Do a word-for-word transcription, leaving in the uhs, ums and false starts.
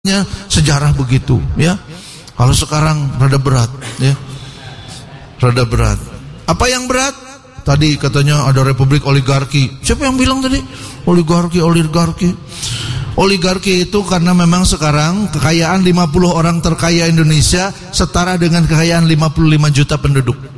sejarah begitu, ya. Kalau sekarang rada berat, ya. Rada berat. Apa yang berat? Tadi katanya ada republik oligarki. Siapa yang bilang tadi? Oligarki, oligarki. Oligarki itu karena memang sekarang kekayaan lima puluh orang terkaya Indonesia setara dengan kekayaan lima puluh lima juta penduduk.